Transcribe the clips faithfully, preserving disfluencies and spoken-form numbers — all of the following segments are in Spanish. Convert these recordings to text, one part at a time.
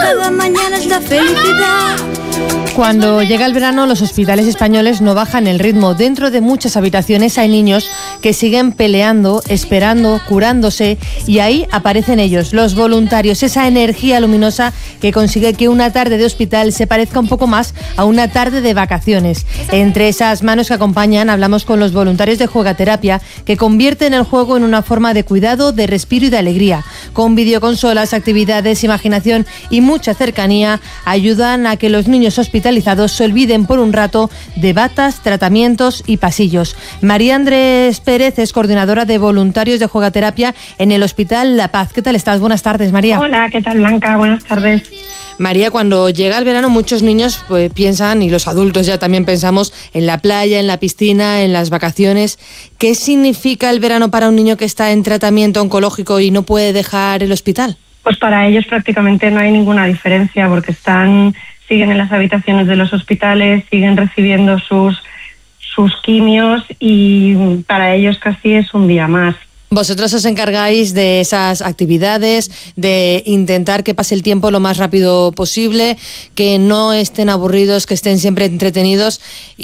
Cada mañana es la felicidad. Cuando llega el verano, los hospitales españoles no bajan el ritmo. Dentro de muchas habitaciones hay niños que siguen peleando, esperando, curándose, y ahí aparecen ellos, los voluntarios, esa energía luminosa que consigue que una tarde de hospital se parezca un poco más a una tarde de vacaciones. Entre esas manos que acompañan, hablamos con los voluntarios de Juegaterapia, que convierten el juego en una forma de cuidado, de respiro y de alegría. Con videoconsolas, actividades, imaginación y mucha cercanía, ayudan a que los niños hospitalizados se olviden por un rato de batas, tratamientos y pasillos. María Andrés Pérez es coordinadora de voluntarios de Juegaterapia en el Hospital La Paz. ¿Qué tal estás? Buenas tardes, María. Hola, ¿qué tal, Blanca? Buenas tardes. María, cuando llega el verano muchos niños pues, piensan, y los adultos ya también pensamos, en la playa, en la piscina, en las vacaciones. ¿Qué significa el verano para un niño que está en tratamiento oncológico y no puede dejar el hospital? Pues para ellos prácticamente no hay ninguna diferencia, porque están siguen en las habitaciones de los hospitales, siguen recibiendo sus, sus quimios, y para ellos casi es un día más. Vosotros os encargáis de esas actividades, de intentar que pase el tiempo lo más rápido posible, que no estén aburridos, que estén siempre entretenidos.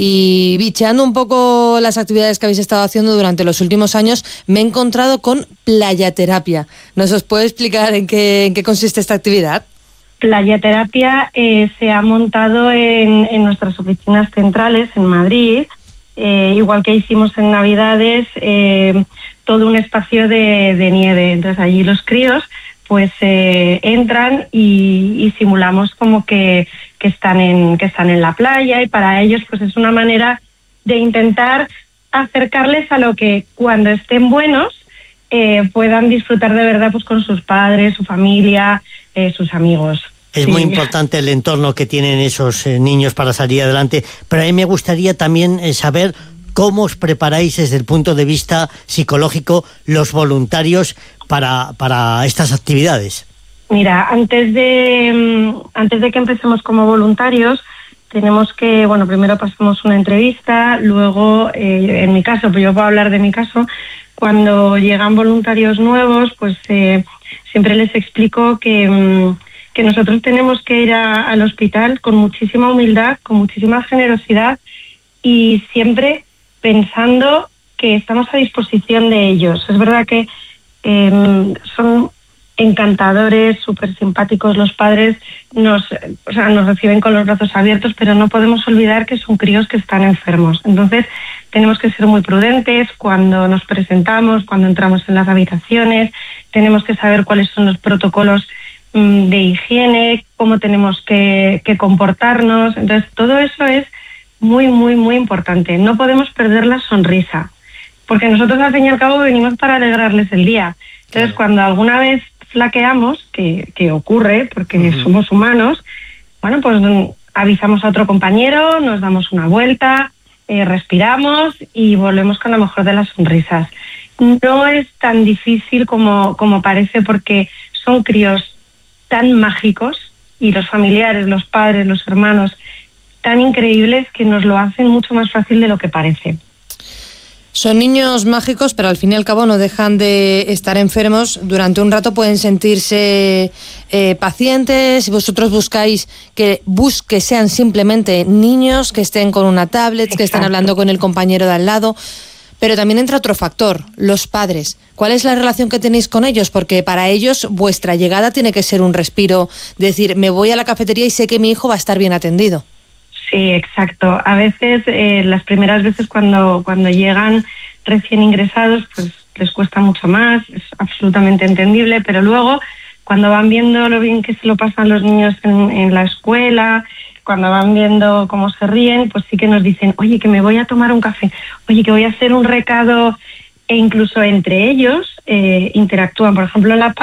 Y bicheando un poco las actividades que habéis estado haciendo durante los últimos años, me he encontrado con Playaterapia. ¿Nos os puede explicar en qué, en qué consiste esta actividad? Playaterapia eh, se ha montado en, en nuestras oficinas centrales en Madrid, eh, igual que hicimos en Navidades, eh, todo un espacio de, de nieve. Entonces allí los críos pues eh, entran y, y simulamos como que, que están en que están en la playa, y para ellos pues es una manera de intentar acercarles a lo que cuando estén buenos eh, puedan disfrutar de verdad pues con sus padres, su familia, eh, sus amigos. Es sí. muy importante el entorno que tienen esos eh, niños para salir adelante, pero a mí me gustaría también eh, saber cómo os preparáis desde el punto de vista psicológico los voluntarios para, para estas actividades. Mira, antes de antes de que empecemos como voluntarios, tenemos que, bueno, primero pasamos una entrevista, luego, eh, en mi caso, pues yo puedo hablar de mi caso, cuando llegan voluntarios nuevos, pues eh, siempre les explico que, que nosotros tenemos que ir a, al hospital con muchísima humildad, con muchísima generosidad, y siempre pensando que estamos a disposición de ellos. Es verdad que eh, son encantadores, súper simpáticos los padres, nos, o sea, nos reciben con los brazos abiertos, pero no podemos olvidar que son críos que están enfermos. Entonces tenemos que ser muy prudentes cuando nos presentamos, cuando entramos en las habitaciones, tenemos que saber cuáles son los protocolos mmm, de higiene, cómo tenemos que, que comportarnos. Entonces todo eso es muy, muy, muy importante. No podemos perder la sonrisa, porque nosotros al fin y al cabo venimos para alegrarles el día. Entonces, claro, cuando alguna vez flaqueamos, que, que ocurre, porque uh-huh. somos humanos, bueno, pues avisamos a otro compañero, nos damos una vuelta, eh, respiramos y volvemos con la mejor de las sonrisas. No es tan difícil como, como parece, porque son críos tan mágicos, y los familiares, los padres, los hermanos, tan increíbles, que nos lo hacen mucho más fácil de lo que parece. Son niños mágicos, pero al fin y al cabo no dejan de estar enfermos. Durante un rato pueden sentirse eh, pacientes. Vosotros buscáis que, bus- que sean simplemente niños, que estén con una tablet, Exacto. que estén hablando con el compañero de al lado. Pero también entra otro factor, los padres. ¿Cuál es la relación que tenéis con ellos? Porque para ellos vuestra llegada tiene que ser un respiro. Decir, me voy a la cafetería y sé que mi hijo va a estar bien atendido. Sí, exacto. A veces, eh, las primeras veces cuando, cuando llegan recién ingresados, pues les cuesta mucho más, es absolutamente entendible, pero luego, cuando van viendo lo bien que se lo pasan los niños en, en la escuela, cuando van viendo cómo se ríen, pues sí que nos dicen, oye, que me voy a tomar un café, oye, que voy a hacer un recado, e incluso entre ellos eh, interactúan. Por ejemplo, en la